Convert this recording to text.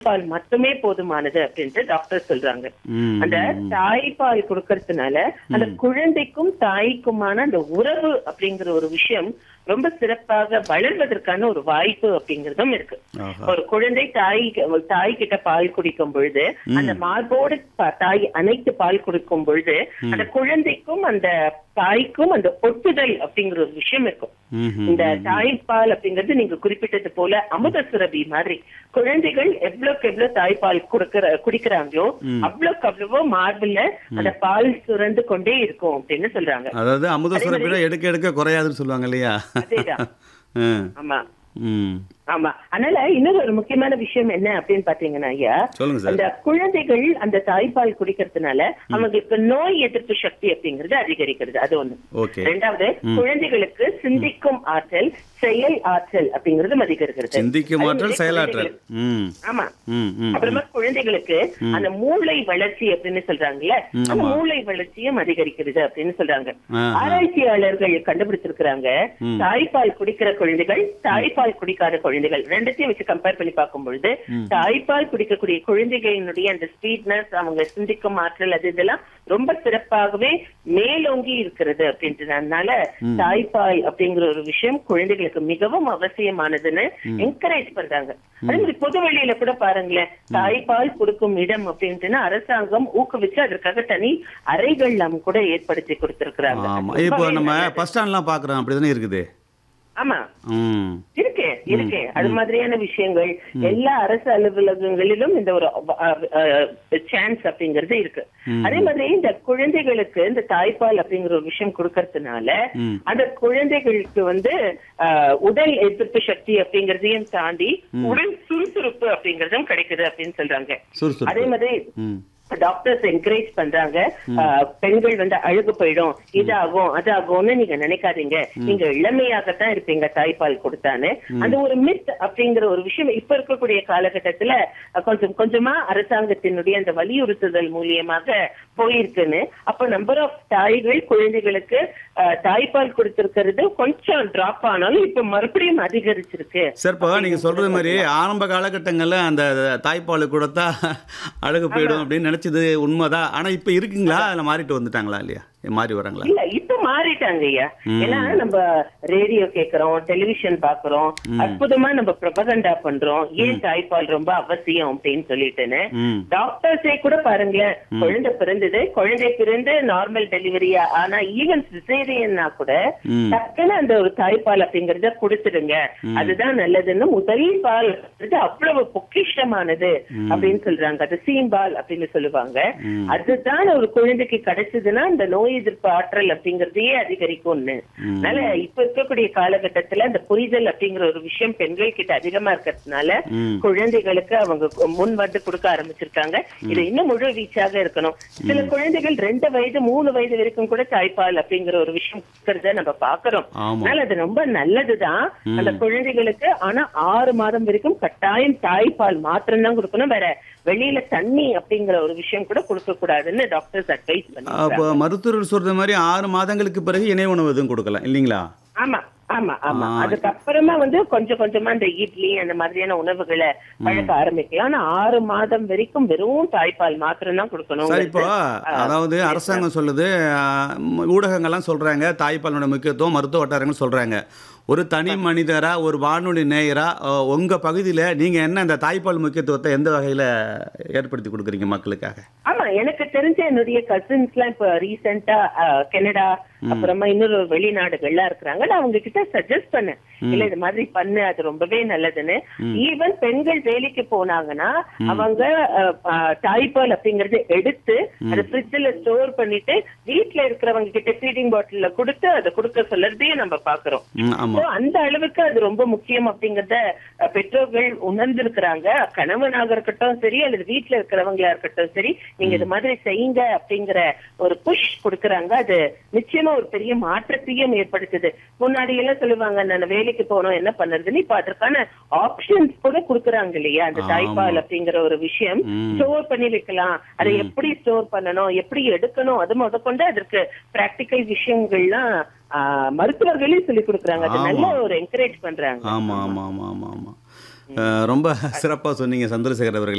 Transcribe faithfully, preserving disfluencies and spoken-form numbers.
பால் மட்டுமே போதுமானது அப்படின்ட்டு டாக்டர் சொல்றாங்க. ம், அந்த தாய்ப்பால் கொடுக்கறதுனால அந்த குழந்தைக்கும் தாய்க்குமான அந்த உறவு அப்படிங்கிற ஒரு விஷயம் ரொம்ப சிறப்பாக வளர்வதற்கான ஒரு வாய்ப்பு அப்படிங்கறதும் இருக்கு. ஆஹா. ஒரு குழந்தை தாய் தாய் கிட்ட பால் குடிக்கும் பொழுது அந்த மார்போடு ப- தாய் அனைத்து பால் குடிக்கும் பொழுது அந்த குழந்தைக்கும் அந்த தாய்க்கும் அந்த ஒட்டுதல் அப்படிங்கிற ஒரு விஷயம் இருக்கும். ம்ஹும். இந்த தாய்ப்பால் அப்படிங்கிறது நீங்க குறிப்பிட்டது போல அமுத சுரபி மாதிரி குழந்தைகள் எவ்வளவுக்கு எவ்வளவு தாய்ப்பால் கொடுக்கற குடிக்கிறாங்களோ அவ்வளவுக்கு அவ்வளவோ மார்புல அந்த பால் சுரந்து கொண்டே இருக்கும் அப்படின்னு சொல்றாங்க. அதாவது அமுத சுரப்பில எடுக்க எடுக்க குறையாதுன்னு சொல்லுவாங்க இல்லையா? அதேதான். ம், ஆமா ம். ஆமா. அதனால இன்னொரு ஒரு முக்கியமான விஷயம் என்ன அப்படின்னு பாத்தீங்கன்னா ஐயா, சொல்லுங்க சார். அந்த குழந்தைகள் அந்த தாய்ப்பால் குடிக்கிறதுனால அவங்களுக்கு நோய் எதிர்ப்பு சக்தி அப்படிங்கிறது அதிகரிக்கிறது. அது ஒண்ணு. ஓகே. ரெண்டாவது, குழந்தைகளுக்கு சிந்திக்கும் ஆற்றல், செயல் ஆற்றல் அப்படிங்கறதும் அதிகரிக்கிறது. சிந்திக்கும் அதே ஆற்றல், மாதிரி செயலாற்றல். குழந்தைகளுக்கு- ம், ஆமா. ம், ம். அப்புறமா குழந்தைகளுக்கு அந்த மூளை வளர்ச்சி அப்படின்னு சொல்றாங்கல்ல, ம், அந்த ஆமா. மூளை வளர்ச்சியும் அதிகரிக்கிறது அப்படின்னு சொல்றாங்க. ஆ, ஆ. ஆராய்ச்சியாளர்கள் கண்டுபிடிச்சிருக்கிறாங்க, தாய்ப்பால் குடிக்கிற குழந்தைகள், தாய்ப்பால் குடிக்காத குழந்தைகள் ரெண்டத்தையும் வச்சு கம்பேர் பண்ணி பார்க்கும் பொழுது தாய்ப்பால் குடிக்கக்கூடிய குழந்தைகளினுடைய அந்த ஸ்வீட்னஸ், அவங்க சிந்திக்கும் ஆற்றல், அது இதெல்லாம் ரொம்ப சிறப்பாகவே மேலோங்கி இருக்கிறது அப்படின்ட்டு. அதனால தாய்ப்பால் அப்படிங்கிற ஒரு விஷயம் குழந்தைகளுக்கு மிகவும் அவசியமானதுன்னு என்கரேஜ் பண்றாங்க. அதே மாதிரி பொது வெளியில கூட பாருங்களேன், தாய்ப்பால் கொடுக்கும் இடம் அப்படின்ட்டு அரசாங்கம் ஊக்குவிச்சு அதற்காக தனி அறைகள் நாம் கூட ஏற்படுத்தி கொடுத்திருக்கிறாங்க. ஆமா. இப்போ நம்ம பஸ் ஸ்டாண்ட்லாம் பாக்குறோம், அப்படிதானே இருக்குது? ஆமா, ம். இருக்கு இருக்கு அது மாதிரியான விஷயங்கள் எல்லா அரசு அலுவலகங்களிலும் இந்த ஒரு சான்ஸ் அப்படிங்கிறது இருக்கு. அதே மாதிரி இந்த குழந்தைகளுக்கு இந்த தாய்ப்பால் அப்படிங்கிற ஒரு விஷயம் கொடுக்கறதுனால அந்த குழந்தைகளுக்கு வந்து அஹ், உடல் எதிர்ப்பு சக்தி அப்படிங்கறதையும் தாண்டி உடல் சுறுசுறுப்பு அப்படிங்கறதும் கிடைக்குது அப்படின்னு சொல்றாங்க. சுறுசுறுப்பு. அதே மாதிரி ம். டாக்டர்ஸ் என்கரேஜ் பண்றாங்க, அஹ், பெண்கள் வந்து அழுகு போயிடும், இதாகும் அதாகும்னு நீங்க நினைக்காதீங்க, நீங்க இளமையாகத்தான் இருப்பீங்க தாய்ப்பால் கொடுத்தான்னு. அந்த ஒரு மித் அப்படிங்கிற ஒரு விஷயம் இப்ப இருக்கக்கூடிய காலகட்டத்துல அஹ், கொஞ்சம் கொஞ்சமா அரசாங்கத்தினுடைய அந்த வலியுறுத்துதல் மூலியமாக போயிருக்குன்னு. அப்ப நம்பர் ஆஃப் தாய்கள் குழந்தைகளுக்கு அஹ், தாய்ப்பால் கொடுத்திருக்கிறது கொஞ்சம் டிராப் ஆனாலும் இப்ப மறுபடியும் அதிகரிச்சிருக்கு. சார், இப்போ நீங்க சொல்றது மாதிரி ஆரம்ப காலகட்டங்கள்ல அந்த தாய்ப்பால் கொடுத்தா அழகு போயிடும் அப்படின்னு நினைச்சது உண்மைதான். ஆனா இப்ப இருக்குங்களா, அதுல மாறிட்டு வந்துட்டாங்களா இல்லையா? மாறி வராங்களா? இல்ல, இப்ப மாறிட்டாங்க ஐயா. ஏன்னா நம்ம ரேடியோ கேக்குறோம், டெலிவிஷன் பாக்குறோம், அற்புதமா நம்ம ப்ரொபகண்டா பண்றோம் ஏன் தாய்ப்பால் ரொம்ப அவசியம் அப்படின்னு சொல்லிட்டுன்னு. டாக்டர்ஸே கூட பாருங்களேன், குழந்தை பிறந்தது, குழந்தை பிறந்து நார்மல் டெலிவரியா ஆனா ஈவன் சிசேரியன்னா கூட டக்குன்னு அந்த ஒரு தாய்ப்பால் அப்படிங்கறத கொடுத்துடுங்க, அதுதான் நல்லதுன்னு. முதல் பால் அவ்வளவு பொக்கிஷமானது அப்படின்னு சொல்றாங்க. அது சீம்பால் அப்படின்னு சொல்லுவாங்க. அதுதான் ஒரு குழந்தைக்கு கிடைச்சதுன்னா அந்த நோய் எதிர்ப்பு ஆற்றல் அப்படிங்கறதையே அதிகரிக்கும்னு. அதனால இப்ப இருக்கக்கூடிய காலகட்டத்துல அந்த புரிதல் அப்படிங்கிற ஒரு விஷயம் பெண்கள் கிட்ட அதிகமா இருக்கிறதுனால குழந்தைகளுக்கு அவங்க முன் வந்து கொடுக்க ஆரம்பிச்சிருக்காங்க. இது இன்னும் முழு வீச்சாக இருக்கணும். சில குழந்தைகள் ரெண்டு வயது மூணு வயது வரைக்கும் கூட தாய்ப்பால் அப்படிங்கிற ஒரு விஷயம் கொடுக்கறத நம்ம பாக்குறோம். அதனால அது ரொம்ப நல்லதுதான் அந்த குழந்தைகளுக்கு. ஆனா ஆறு மாதம் வரைக்கும் கட்டாயம் தாய்ப்பால் மாத்திரம் தான் கொடுக்கணும், வேற வெளியில தண்ணி அப்படிங்கிற ஒரு விஷயம் கூட கொடுக்க கூடாதுன்னு டாக்டர்ஸ் அட்வைஸ் அப்போ பண்ணுவாங்க. மருத்துவர் சொல்ற மாதிரி ஆறு மாதங்களுக்கு பிறகு இணை உணவு எதுவும் கொடுக்கலாம் இல்லைங்களா? ஆமா ஆமா ஆமா அதுக்கப்புறமா வந்து கொஞ்சம் கொஞ்சமா இந்த இட்லி அந்த மாதிரியான உணவுகளை பழக்க ஆரம்பிக்கலாம். ஆனா ஆறு மாதம் வரைக்கும் வெறும் தாய்ப்பால் மாத்திரம் தான் கொடுக்கணும். சார், இப்போ அதாவது அரசாங்கம் சொல்லுது, ஆஹ், ஊடகங்கள்லாம் சொல்றாங்க தாய்ப்பாலோட முக்கியத்துவம், மருத்துவ வட்டாரங்கள் சொல்றாங்க. ஒரு தனி மனிதரா, ஒரு வானொலி நேயரா, அஹ், உங்க பகுதியில நீங்க என்ன இந்த தாய்ப்பால் முக்கியத்துவத்தை எந்த வகையில ஏற்படுத்தி கொடுக்குறீங்க மக்களுக்காக? ஆமா, எனக்கு தெரிஞ்ச என்னுடைய கசின்ஸ் எல்லாம் இப்ப ரீசெண்டா கனடா அப்புறமா இன்னொரு வெளிநாடுகள்லாம் இருக்கிறாங்க. நான் அவங்க கிட்ட சஜஸ்ட் பண்ணேன், இல்ல இது மாதிரி பண்ணு, அது ரொம்பவே நல்லதுன்னு. ஈவன் பெண்கள் வேலைக்கு போனாங்கன்னா அவங்க அஹ், அஹ், தாய்ப்பால் அப்படிங்கறது எடுத்து அதை ஃப்ரிட்ஜ்ல ஸ்டோர் பண்ணிட்டு வீட்டுல இருக்கிறவங்க கிட்ட ஃபீடிங் பாட்டில்ல கொடுத்து அதை கொடுக்க சொல்றதையும் நம்ம பாக்குறோம். ம், ஆமா. So, அந்த அளவுக்கு அது ரொம்ப முக்கியம் அப்படிங்கறத அஹ், பெற்றோர்கள் உணர்ந்திருக்கிறாங்க. கணவனாக இருக்கட்டும் சரி, அல்லது வீட்டுல இருக்கிறவங்களா இருக்கட்டும் சரி, நீங்க இது மாதிரி செய்யுங்க அப்படிங்கிற ஒரு புஷ் கொடுக்கறாங்க. அது நிச்சயமா ஒரு பெரிய மாற்றத்தையும் ஏற்படுத்துது. முன்னாடி எல்லாம் சொல்லுவாங்க, நான் வேலைக்கு போனோம் என்ன பண்றதுன்னு. இப்ப அதற்கான ஆப்ஷன்ஸ் கூட கொடுக்கறாங்க இல்லையா? அந்த தாய்ப்பால் அப்படிங்கிற ஒரு விஷயம் ஸ்டோர் பண்ணி வைக்கலாம், அதை எப்படி ஸ்டோர் பண்ணணும், எப்படி எடுக்கணும், அது முதற்கொண்டு அதற்கு பிராக்டிக்கல் விஷயங்கள்லாம் மருத்துவர்களே சொல்லி கொடுக்குறாங்க. அது நல்ல ஒரு என்கரேஜ் பண்றாங்க. ஆமா ஆமா ஆமா ஆமா ஆமா அஹ், ரொம்ப சிறப்பா சொன்னீங்க சந்திரசேகர் அவர்களே.